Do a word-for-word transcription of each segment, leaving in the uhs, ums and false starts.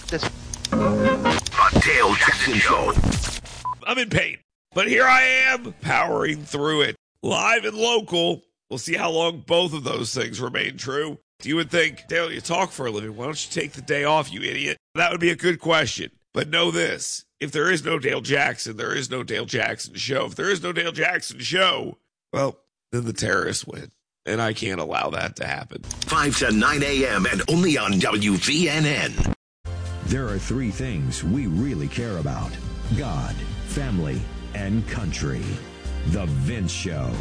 This The Dale Jackson Show. I'm in pain, but here I am powering through it. Live and local. We'll see how long both of those things remain true. You would think, Dale, you talk for a living. Why don't you take the day off, you idiot? That would be a good question. But know this. If there is no Dale Jackson, there is no Dale Jackson Show. If there is no Dale Jackson Show, well, then the terrorists win. And I can't allow that to happen. five to nine a.m. and only on W V N N. There are three things we really care about: God, family, and country. The Vince Show.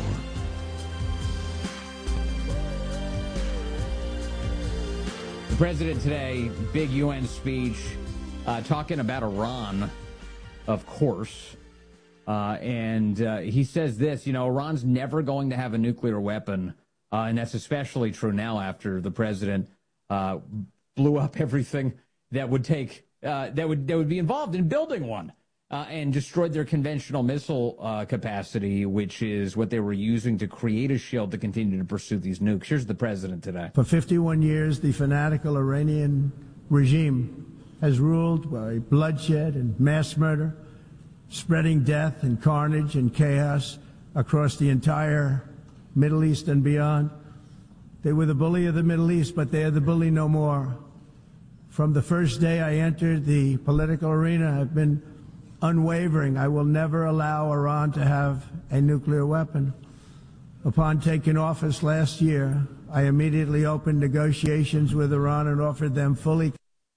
The president today, big U N speech, uh, talking about Iran, of course. Uh, and uh, he says this, you know, Iran's never going to have a nuclear weapon. Uh, and that's especially true now after the president uh, blew up everything that would take uh, that would that would be involved in building one uh, and destroyed their conventional missile uh, capacity, which is what they were using to create a shield to continue to pursue these nukes. Here's the president today. For fifty-one years, the fanatical Iranian regime has ruled by bloodshed and mass murder, spreading death and carnage and chaos across the entire Middle East and beyond. They were the bully of the Middle East, but they are the bully no more. From the first day I entered the political arena, I've been unwavering. I will never allow Iran to have a nuclear weapon. Upon taking office last year, I immediately opened negotiations with Iran and offered them fully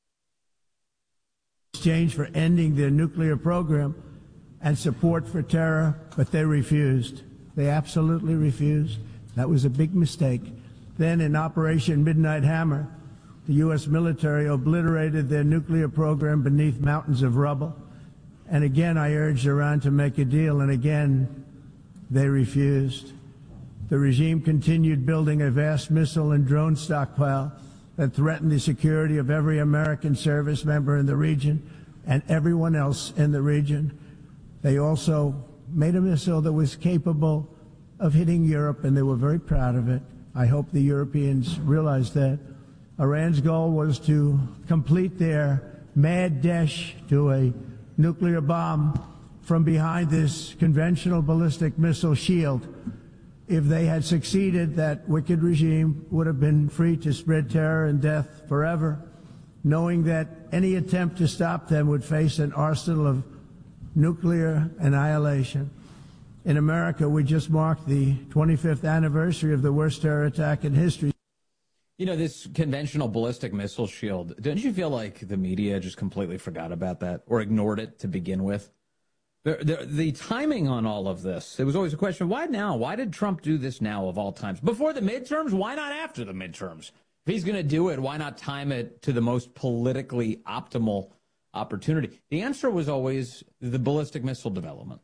exchange for ending their nuclear program and support for terror, but they refused. They absolutely refused. That was a big mistake. Then in Operation Midnight Hammer, the U S military obliterated their nuclear program beneath mountains of rubble. And again, I urged Iran to make a deal, and again, they refused. The regime continued building a vast missile and drone stockpile that threatened the security of every American service member in the region and everyone else in the region. They also made a missile that was capable of hitting Europe, and they were very proud of it. I hope the Europeans realize that. Iran's goal was to complete their mad dash to a nuclear bomb from behind this conventional ballistic missile shield. If they had succeeded, that wicked regime would have been free to spread terror and death forever, knowing that any attempt to stop them would face an arsenal of nuclear annihilation. In America, we just marked the twenty-fifth anniversary of the worst terror attack in history. You know, this conventional ballistic missile shield, don't you feel like the media just completely forgot about that or ignored it to begin with? The, the, the timing on all of this, it was always a question, why now? Why did Trump do this now of all times? Before the midterms? Why not after the midterms? If he's going to do it, why not time it to the most politically optimal opportunity? The answer was always the ballistic missile development.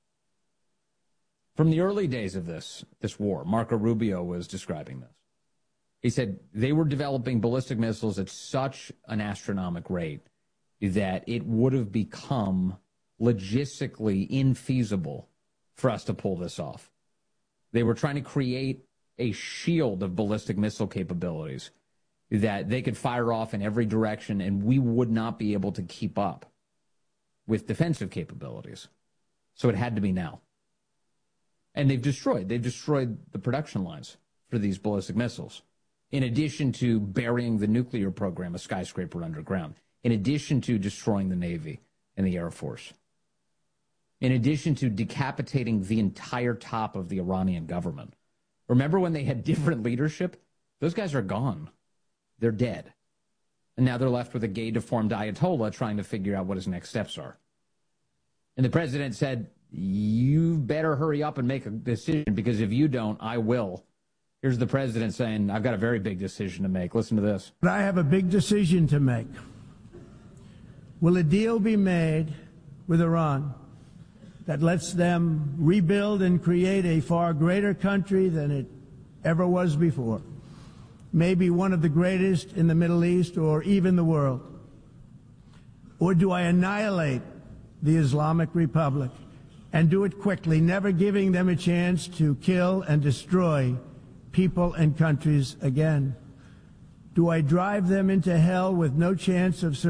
From the early days of this, this war, Marco Rubio was describing this. He said they were developing ballistic missiles at such an astronomical rate that it would have become logistically infeasible for us to pull this off. They were trying to create a shield of ballistic missile capabilities that they could fire off in every direction, and we would not be able to keep up with defensive capabilities. So it had to be now. And they've destroyed. They've destroyed the production lines for these ballistic missiles, in addition to burying the nuclear program, a skyscraper underground, in addition to destroying the Navy and the Air Force, in addition to decapitating the entire top of the Iranian government. Remember when they had different leadership? Those guys are gone. They're dead. And now they're left with a gay, deformed Ayatollah trying to figure out what his next steps are. And the president said, you better hurry up and make a decision, because if you don't, I will. Here's the president saying, I've got a very big decision to make. Listen to this. But I have a big decision to make. Will a deal be made with Iran that lets them rebuild and create a far greater country than it ever was before? Maybe one of the greatest in the Middle East or even the world? Or do I annihilate the Islamic Republic and do it quickly, never giving them a chance to kill and destroy people and countries again? Do I drive them into hell with no chance of survival?